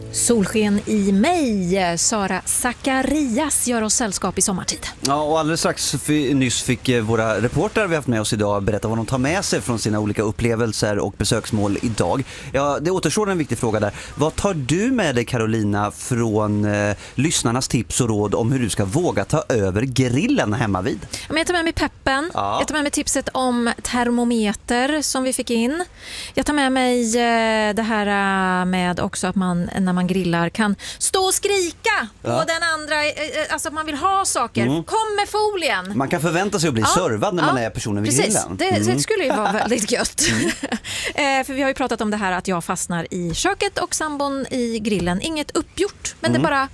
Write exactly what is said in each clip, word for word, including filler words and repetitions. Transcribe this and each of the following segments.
Solsken i mig. Sara Zacharias gör oss sällskap i sommartid. Ja, och alldeles strax f- nyss fick våra reportrar vi haft med oss idag berätta vad de tar med sig från sina olika upplevelser och besöksmål idag. Ja, det återstår en viktig fråga där. Vad tar du med dig, Carolina, från eh, lyssnarnas tips och råd om hur du ska våga ta över grillen hemma vid? Jag tar med mig peppen. Ja. Jag tar med mig tipset om termometer som vi fick in. Jag tar med mig eh, det här med också att man när man grillar kan stå och skrika på ja. den andra, eh, alltså att man vill ha saker. Mm. Kom med folien. Man kan förvänta sig att bli ja. servad när ja. man är personen vid Precis. grillen. Det, mm. det skulle ju vara väldigt gött. Mm. eh, för vi har ju pratat om det här att jag fastnar i köket och sambon i grillen. Inget uppgjort, men mm. det bara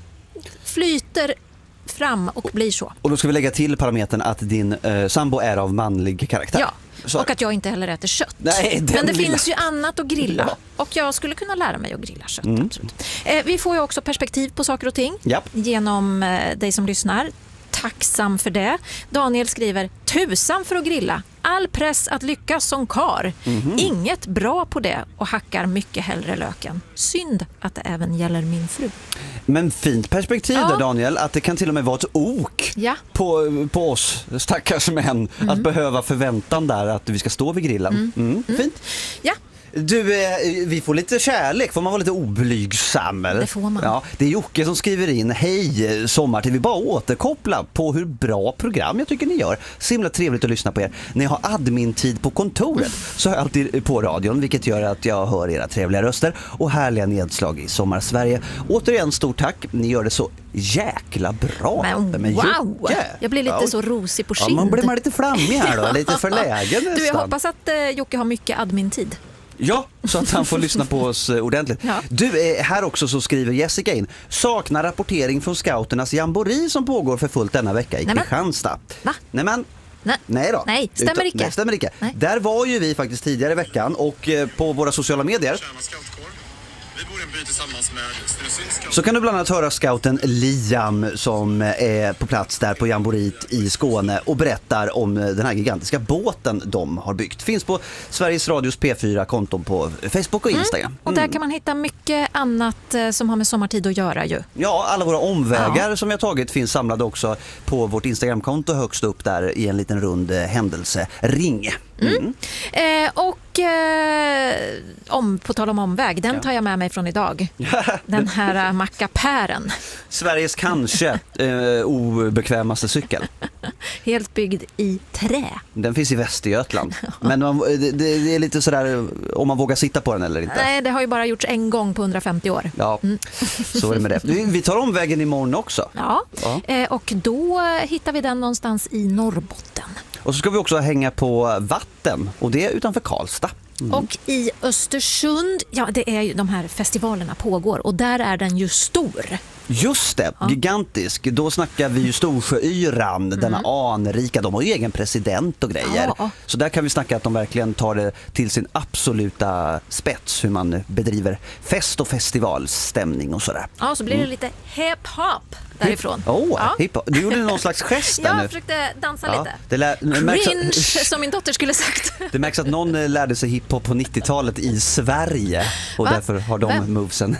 flyter fram och blir så. Och då ska vi lägga till parametern att din eh, sambo är av manlig karaktär. Ja. Så. Och att jag inte heller äter kött. Nej, men det lilla... finns ju annat att grilla. Ja. Och jag skulle kunna lära mig att grilla kött. Mm. Eh, vi får ju också perspektiv på saker och ting. Japp. Genom eh, dig som lyssnar. Tacksam för det. Daniel skriver: tusan för att grilla. All press att lyckas som kar. Mm-hmm. Inget bra på det och hackar mycket hellre löken. Synd att det även gäller min fru. Men fint perspektiv ja. där, Daniel, att det kan till och med vara ett ok ja. på, på oss stackars män mm. att behöva förväntan där att vi ska stå vid grillen. Mm. Mm. Mm. Fint. Ja. Du, vi får lite kärlek. Får man vara lite oblygsam? Eller? Det får man. Ja, det är Jocke som skriver in: hej, sommartid. Vi bara återkoppla på hur bra program jag tycker ni gör. Så himla trevligt att lyssna på er. Ni har admin-tid på kontoret. Så har jag alltid på radion, vilket gör att jag hör era trevliga röster och härliga nedslag i Sommarsverige. Återigen, stort tack. Ni gör det så jäkla bra. Men, Men wow! Jocke, jag blir lite ja. så rosig på kind. Ja, man blir man lite flammig här då. Lite förlägen nästan. Du, jag hoppas att eh, Jocke har mycket admin-tid. Ja, så att han får lyssna på oss ordentligt. Ja. Du, är här också så skriver Jessica in: saknar rapportering från scouternas jamboree som pågår för fullt denna vecka i Kristianstad. Va? Nej men, nej. nej då. Nej, stämmer Utan, inte. Nej, stämmer inte. Nej. Där var ju vi faktiskt tidigare i veckan och eh, på våra sociala medier. Vi bor i en by tillsammans med Stenungsund. Så kan du bland annat höra scouten Liam som är på plats där på jamboreet i Skåne och berättar om den här gigantiska båten de har byggt. Finns på Sveriges Radios P fyra-konton på Facebook och Instagram. Mm. Och där kan man hitta mycket annat som har med sommartid att göra ju. Ja, alla våra omvägar ja. som vi har tagit finns samlade också på vårt Instagramkonto högst upp där i en liten rund händelsering. Mm. Mm. Eh, och eh, om, på tal om omväg, den tar jag med mig från idag. Den här uh, mackapären. Sveriges kanske eh, obekvämaste cykel. Helt byggd i trä. Den finns i Västergötland. Men man, det, det är lite sådär om man vågar sitta på den eller inte. Nej, det har ju bara gjorts en gång på hundrafemtio år. Ja, mm. så är det med det. Vi, vi tar omvägen imorgon också. Ja, ja. Eh, och då hittar vi den någonstans i Norrbotten. Och så ska vi också hänga på vatten och det är utanför Karlstad. Mm. Och i Östersund, ja det är ju de här festivalerna pågår och där är den ju stor. Just det, ja. gigantisk. Då snackar vi ju Storsjöyran, mm. denna anrika. De har ju egen president och grejer. Ja. Så där kan vi snacka att de verkligen tar det till sin absoluta spets hur man bedriver fest- och festivalstämning och sådär. Ja, så blir det mm. lite hip-hop därifrån. Åh, oh, ja. hip-hop. Du gjorde någon slags gest där ja, nu. Jag försökte dansa ja. lite. Det lär, Cringe, att, som min dotter skulle sagt. Det märks att någon lärde sig hiphop på nittiotalet i Sverige och Va? därför har de Vem? movesen.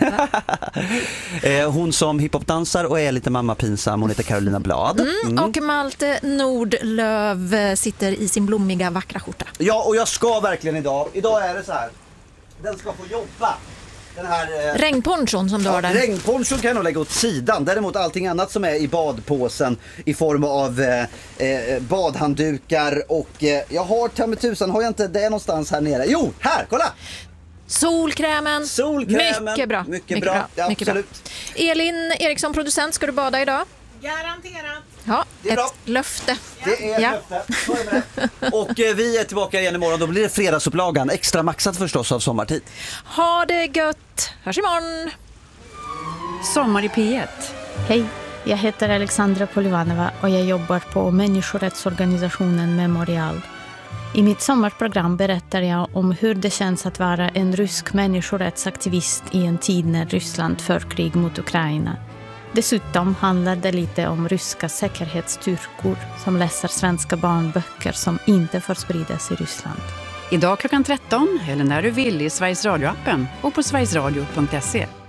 Hon som hiphopdansar och är lite mamma-pinsam, hon heter Carolina Blad. Mm, mm. Och Malte Nordlöv sitter i sin blommiga vackra skjorta. Ja, och jag ska verkligen idag. Idag är det så här. Den ska få jobba. Den här, eh, regnponchon som du ja, har där. Regnponchon kan jag nog lägga åt sidan. Däremot allting annat som är i badpåsen i form av eh, eh, badhanddukar och eh, jag har ta med tusan, har jag inte det någonstans här nere? Jo, här, kolla! Solkrämen. Solkrämen. Mycket bra. Mycket, Mycket bra. bra. Ja, Mycket absolut. Bra. Elin Eriksson, producent, ska du bada idag? Garanterat. Ja, det är ett bra. löfte. Det är ja. ett löfte. Så är det. Och eh, vi är tillbaka igen imorgon. Då blir det fredagsupplagan. Extra maxat förstås av sommartid. Ha det gött. Hörs imorgon. Sommar i P ett. Hej, jag heter Alexandra Polivanova och jag jobbar på människorättsorganisationen Memorial. I mitt sommarprogram berättar jag om hur det känns att vara en rysk människorättsaktivist i en tid när Ryssland för krig mot Ukraina. Dessutom handlar det lite om ryska säkerhetsstyrkor som läser svenska barnböcker som inte får spridas i Ryssland. Idag klockan tretton eller när du vill i Sveriges Radio-appen och på sverigesradio punkt se.